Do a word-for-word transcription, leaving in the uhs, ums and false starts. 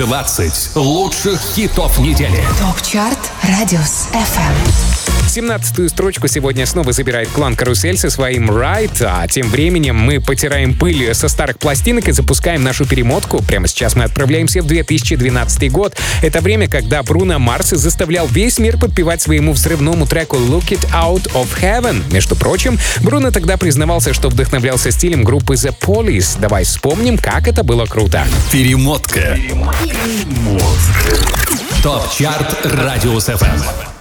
двадцать лучших хитов недели. ТОП-чарт Радиус эф эм. семнадцатую строчку сегодня снова забирает клан Карусель со своим Right, а тем временем мы потираем пыль со старых пластинок и запускаим нашу перемотку. Прямо сейчас мы отправляемся в две тысячи двенадцатый год. Это время, когда Бруно Марс заставлял весь мир подпевать своему взрывному треку Look It Out of Heaven. Между прочим, Бруно тогда признавался, что вдохновлялся стилем группы The Police. Давай вспомним, как это было круто. Перемотка. Топ-чарт Радиус эф эм.